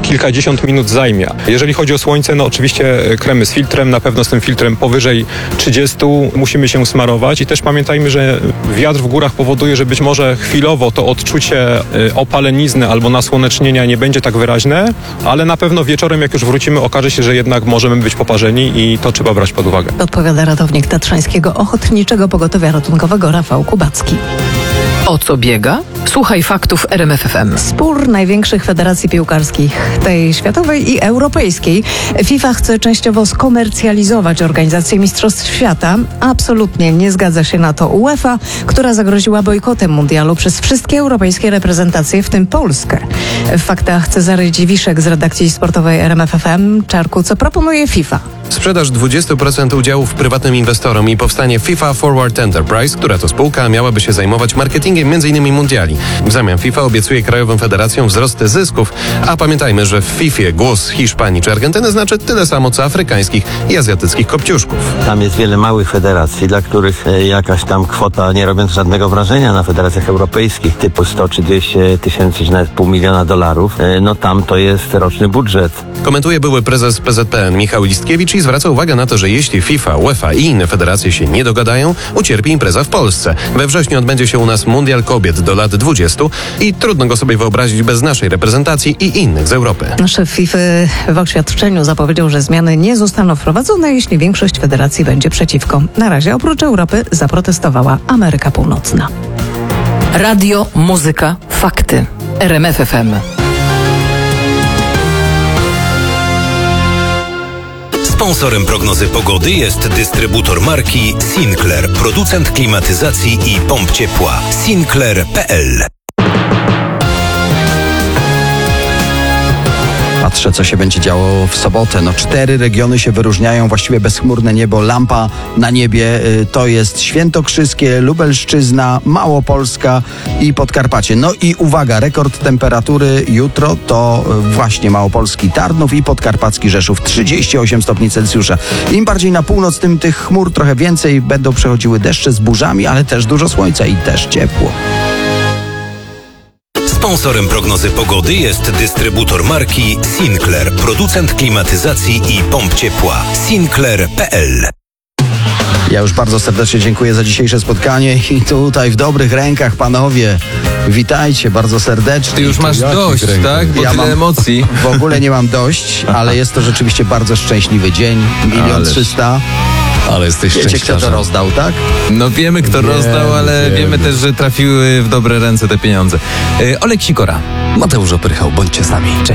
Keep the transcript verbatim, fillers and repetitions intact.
kilkadziesiąt minut zajmie. Jeżeli chodzi o słońce, no oczywiście kremy z filtrem, na pewno z tym filtrem powyżej trzydziestu musimy się smarować i też pamiętajmy, że wiatr w górach powoduje, że być może chwilowo to odczucie opalenizny albo nasłonecznienia nie będzie tak wyraźne, ale na pewno wieczorem, jak już wrócimy, okaże się, że jednak możemy być poparzeni i to trzeba brać pod uwagę. Odpowiada ratownik Tatrzańskiego Ochotniczego Pogotowia Ratunkowego Rafał Kubacki. O co biega? Słuchaj faktów R M F F M. Spór największych federacji piłkarskich, tej światowej i europejskiej. FIFA chce częściowo skomercjalizować organizację Mistrzostw Świata. Absolutnie nie zgadza się na to UEFA, która zagroziła bojkotem mundialu przez wszystkie europejskie reprezentacje, w tym Polskę. W faktach Cezary Dziwiszek z redakcji sportowej R M F F M. Czarku, co proponuje FIFA? Sprzedaż dwadzieścia procent udziałów prywatnym inwestorom i powstanie FIFA Forward Enterprise, która to spółka miałaby się zajmować marketingiem między innymi mundiali. W zamian FIFA obiecuje krajowym federacjom wzrost zysków, a pamiętajmy, że w FIFA głos Hiszpanii czy Argentyny znaczy tyle samo co afrykańskich i azjatyckich kopciuszków. Tam jest wiele małych federacji, dla których e, jakaś tam kwota, nie robiąc żadnego wrażenia na federacjach europejskich, typu sto czy dwieście tysięcy, czy nawet pół miliona dolarów, e, no tam to jest roczny budżet. Komentuje były prezes P Z P N Michał Listkiewicz i zwraca uwagę na to, że jeśli FIFA, UEFA i inne federacje się nie dogadają, ucierpi impreza w Polsce. We wrześniu odbędzie się u nas Mundial Kobiet do lat dwudziestu i trudno go sobie wyobrazić bez naszej reprezentacji i innych z Europy. Szef FIFA w oświadczeniu zapowiedział, że zmiany nie zostaną wprowadzone, jeśli większość federacji będzie przeciwko. Na razie oprócz Europy zaprotestowała Ameryka Północna. Radio, muzyka, fakty. R M F F M. Sponsorem prognozy pogody jest dystrybutor marki Sinclair, producent klimatyzacji i pomp ciepła. Sinclair kropka p l. Patrzę, co się będzie działo w sobotę. No cztery regiony się wyróżniają, właściwie bezchmurne niebo, lampa na niebie. To jest Świętokrzyskie, Lubelszczyzna, Małopolska i Podkarpacie. No i uwaga, rekord temperatury jutro to właśnie Małopolski Tarnów i Podkarpacki Rzeszów, trzydzieści osiem stopni Celsjusza. Im bardziej na północ, tym tych chmur trochę więcej, będą przechodziły deszcze z burzami, ale też dużo słońca i też ciepło. Sponsorem prognozy pogody jest dystrybutor marki Sinclair, producent klimatyzacji i pomp ciepła. Sinclair kropka p l. Ja już bardzo serdecznie dziękuję za dzisiejsze spotkanie i tutaj w dobrych rękach, panowie. Witajcie bardzo serdecznie. Ty już masz dość, tak? Bo ja tyle mam, emocji. W ogóle nie mam dość, ale jest to rzeczywiście bardzo szczęśliwy dzień. Milion trzysta. Ale jesteś Wiecie, kto to rozdał, tak? No wiemy, kto Wiem, rozdał, ale wiemy. wiemy też, że trafiły w dobre ręce te pieniądze. Yy, Olek Sikora. Mateusz Oprychał, bądźcie z nami. Cześć.